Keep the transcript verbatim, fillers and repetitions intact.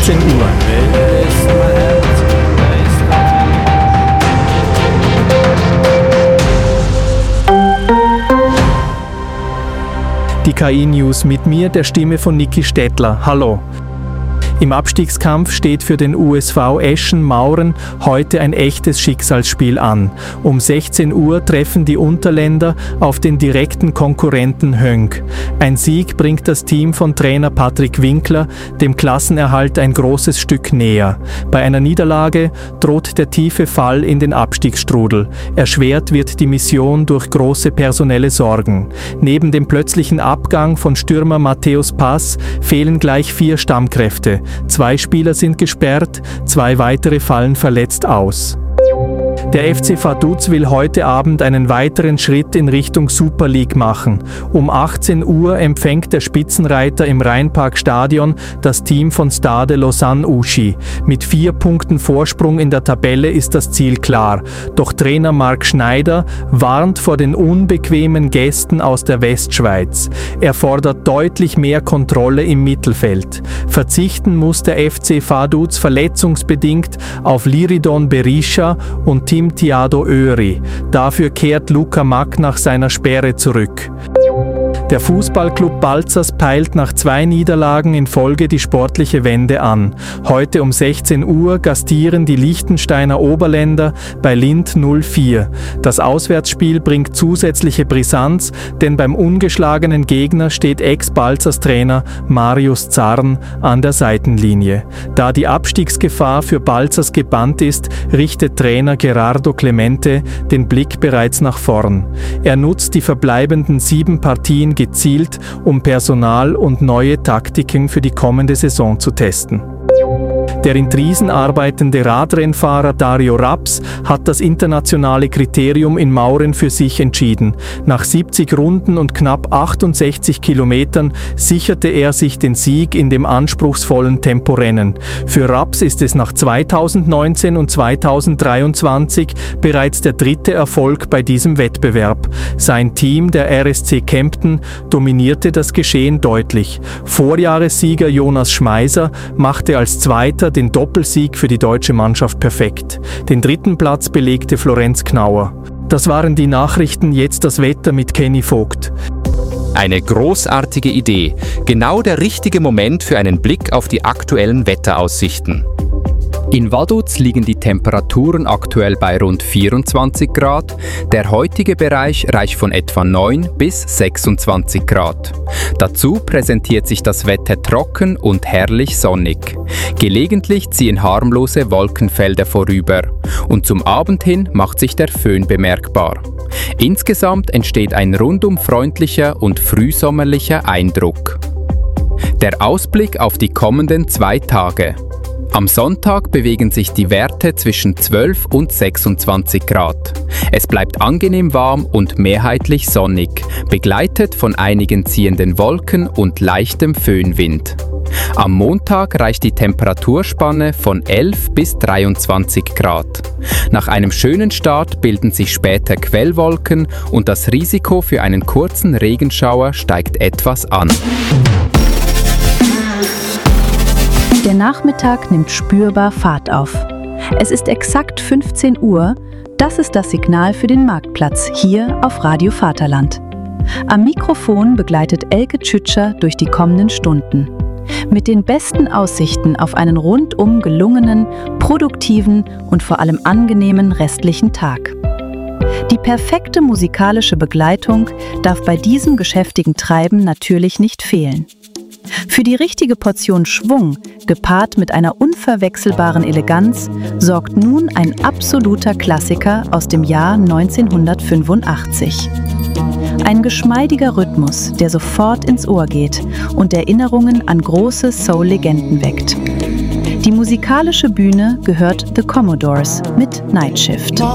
sechzehn Uhr. Die K I-News mit mir, der Stimme von Niki Stettler. Hallo. Im Abstiegskampf steht für den U S V Eschen-Mauren heute ein echtes Schicksalsspiel an. Um sechzehn Uhr treffen die Unterländer auf den direkten Konkurrenten Höngg. Ein Sieg bringt das Team von Trainer Patrick Winkler dem Klassenerhalt ein großes Stück näher. Bei einer Niederlage droht der tiefe Fall in den Abstiegsstrudel. Erschwert wird die Mission durch große personelle Sorgen. Neben dem plötzlichen Abgang von Stürmer Matthäus Pass fehlen gleich vier Stammkräfte. Zwei Spieler sind gesperrt, zwei weitere fallen verletzt aus. Der F C Vaduz will heute Abend einen weiteren Schritt in Richtung Super League machen. Um achtzehn Uhr empfängt der Spitzenreiter im Rheinpark-Stadion das Team von Stade Lausanne-Ouchy. Mit vier Punkten Vorsprung in der Tabelle ist das Ziel klar. Doch Trainer Marc Schneider warnt vor den unbequemen Gästen aus der Westschweiz. Er fordert deutlich mehr Kontrolle im Mittelfeld. Verzichten muss der F C Vaduz verletzungsbedingt auf Liridon Berisha und Tim Thiago Öri. Dafür kehrt Luca Mack nach seiner Sperre zurück. Der Fußballclub Balzers peilt nach zwei Niederlagen in Folge die sportliche Wende an. Heute um sechzehn Uhr gastieren die Liechtensteiner Oberländer bei Lindt null vier. Das Auswärtsspiel bringt zusätzliche Brisanz, denn beim ungeschlagenen Gegner steht Ex-Balzers-Trainer Marius Zarn an der Seitenlinie. Da die Abstiegsgefahr für Balzers gebannt ist, richtet Trainer Gerardo Clemente den Blick bereits nach vorn. Er nutzt die verbleibenden sieben Partien gezielt, um Personal und neue Taktiken für die kommende Saison zu testen. Der in Triesen arbeitende Radrennfahrer Dario Raps hat das internationale Kriterium in Mauren für sich entschieden. Nach siebzig Runden und knapp achtundsechzig Kilometern sicherte er sich den Sieg in dem anspruchsvollen Temporennen. Für Raps ist es nach zweitausendneunzehn und zweitausenddreiundzwanzig bereits der dritte Erfolg bei diesem Wettbewerb. Sein Team, der R S C Kempten, dominierte das Geschehen deutlich. Vorjahressieger Jonas Schmeiser machte als Zweiter den Doppelsieg für die deutsche Mannschaft perfekt. Den dritten Platz belegte Florenz Knauer. Das waren die Nachrichten, jetzt das Wetter mit Kenny Vogt. Eine großartige Idee. Genau der richtige Moment für einen Blick auf die aktuellen Wetteraussichten. In Vaduz liegen die Temperaturen aktuell bei rund vierundzwanzig Grad. Der heutige Bereich reicht von etwa neun bis sechsundzwanzig Grad. Dazu präsentiert sich das Wetter trocken und herrlich sonnig. Gelegentlich ziehen harmlose Wolkenfelder vorüber und zum Abend hin macht sich der Föhn bemerkbar. Insgesamt entsteht ein rundum freundlicher und frühsommerlicher Eindruck. Der Ausblick auf die kommenden zwei Tage. Am Sonntag bewegen sich die Werte zwischen zwölf und sechsundzwanzig Grad. Es bleibt angenehm warm und mehrheitlich sonnig, begleitet von einigen ziehenden Wolken und leichtem Föhnwind. Am Montag reicht die Temperaturspanne von elf bis dreiundzwanzig Grad. Nach einem schönen Start bilden sich später Quellwolken und das Risiko für einen kurzen Regenschauer steigt etwas an. Der Nachmittag nimmt spürbar Fahrt auf. Es ist exakt fünfzehn Uhr. Das ist das Signal für den Marktplatz hier auf Radio Vaterland. Am Mikrofon begleitet Elke Tschütscher durch die kommenden Stunden. Mit den besten Aussichten auf einen rundum gelungenen, produktiven und vor allem angenehmen restlichen Tag. Die perfekte musikalische Begleitung darf bei diesem geschäftigen Treiben natürlich nicht fehlen. Für die richtige Portion Schwung, gepaart mit einer unverwechselbaren Eleganz, sorgt nun ein absoluter Klassiker aus dem Jahr neunzehnhundertfünfundachtzig. Ein geschmeidiger Rhythmus, der sofort ins Ohr geht und Erinnerungen an große Soul-Legenden weckt. Die musikalische Bühne gehört The Commodores mit Night Shift.